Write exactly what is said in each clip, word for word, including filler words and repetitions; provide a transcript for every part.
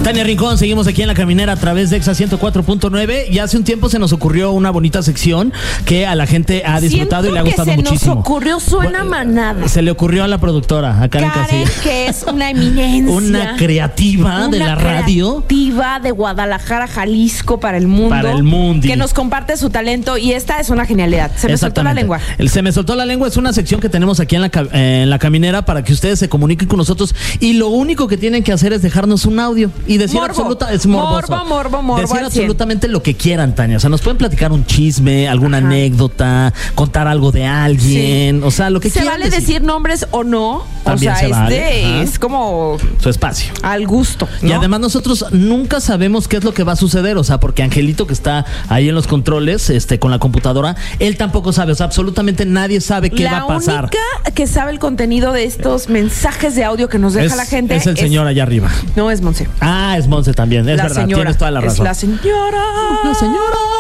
Tania Rincón, seguimos aquí en La Caminera a través de Exa ciento cuatro punto nueve y hace un tiempo se nos ocurrió una bonita sección que a la gente ha disfrutado Siento y le ha gustado que se muchísimo. Nos ocurrió, suena Bueno, manada. Se le ocurrió a la productora, a Karen, Karen, Casillas. que es una eminencia. Una creativa una de la radio. Creativa de Guadalajara, Jalisco, para el mundo. Para el mundo. Que nos comparte su talento y esta es una genialidad. Se me soltó la lengua. El Se me soltó la lengua es una sección que tenemos aquí en la, eh, en la Caminera para que ustedes se comuniquen con nosotros y lo único que tienen que hacer es dejarnos un audio y decir Morbo. absoluta es morboso. Morbo, morbo, morbo Decir al cien. absolutamente lo que quieran, Tania. O sea, nos pueden platicar un chisme, alguna Ajá. anécdota, contar algo de alguien, sí. O sea, lo que se quieran. Se vale decir. decir nombres o no. También o sea, se es, vale. de, es como su espacio. Al gusto, ¿no? Y además nosotros nunca sabemos qué es lo que va a suceder. O sea, porque Angelito, que está ahí en los controles, este, con la computadora, él tampoco sabe. O sea, absolutamente nadie sabe qué la va a pasar. La única que sabe el contenido de estos mensajes de audio que nos deja es, la gente es el señor es, allá arriba. No, es Monse. Ah, es Monse también. Es la verdad, señora, tienes toda la razón. Es la señora. La señora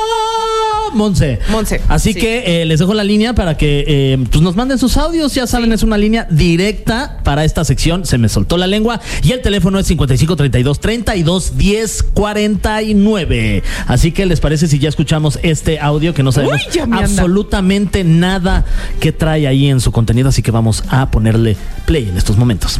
Monse. Monse. Así sí. que eh, les dejo la línea para que eh, pues nos manden sus audios. Ya saben, sí. Es una línea directa para esta sección. Se me soltó la lengua. Y el teléfono es cincuenta y cinco, treinta y dos, treinta y dos, diez, cuarenta y nueve. Así que les parece si ya escuchamos este audio que no sabemos Uy, absolutamente nada que trae ahí en su contenido. Así que vamos a ponerle play en estos momentos.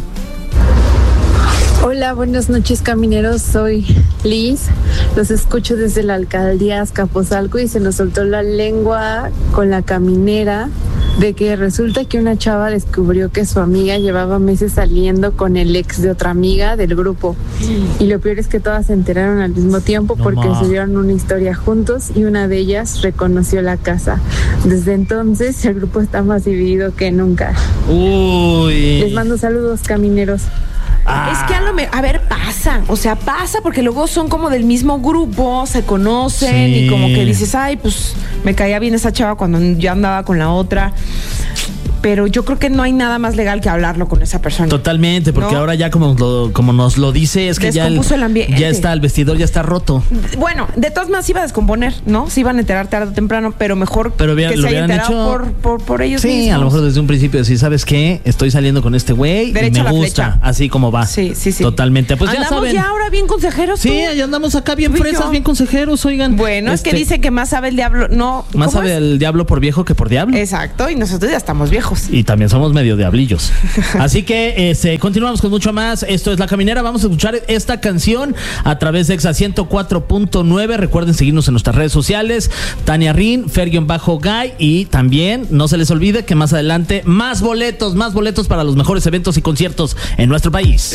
Hola, buenas noches, camineros. Soy Liz. Los escucho desde la alcaldía Azcapotzalco y se nos soltó la lengua con la caminera de que resulta que una chava descubrió que su amiga llevaba meses saliendo con el ex de otra amiga del grupo. Y lo peor es que todas se enteraron al mismo tiempo no porque ma. subieron una historia juntos y una de ellas reconoció la casa. Desde entonces el grupo está más dividido que nunca. Uy. Les mando saludos, camineros. Ah. Es que a lo mejor, a ver, pasa, o sea, pasa porque luego son como del mismo grupo, se conocen sí. y como que dices, ay, pues me caía bien esa chava cuando yo andaba con la otra. Pero yo creo que no hay nada más legal que hablarlo con esa persona. Totalmente, porque ¿no? ahora ya como, lo, como nos lo dice, es que ya el, el ambiente. ya está, el vestidor ya está roto. Bueno, de todas maneras iba a descomponer, ¿no? Se iban a enterar tarde o temprano, pero mejor pero bien, que lo se haya enterado hecho, por, por, por ellos sí, mismos. Sí, a lo mejor desde un principio decir, ¿sabes qué? Estoy saliendo con este güey y me gusta, flecha. Así como va. Sí, sí, sí. Totalmente. Pues andamos ya saben. ya ahora bien consejeros. Sí, ya andamos acá bien fresas, bien consejeros, oigan. Bueno, este, es que dice que más sabe el diablo, no. Más sabe es? el diablo por viejo que por diablo. Exacto, y nosotros ya estamos viejos. Y también somos medio diablillos. Así que este, continuamos con mucho más. Esto es La Caminera. Vamos a escuchar esta canción a través de Exa ciento cuatro punto nueve. Recuerden seguirnos en nuestras redes sociales. Tania Rin, Fer-Guy. Y también no se les olvide que más adelante más boletos, más boletos para los mejores eventos y conciertos en nuestro país.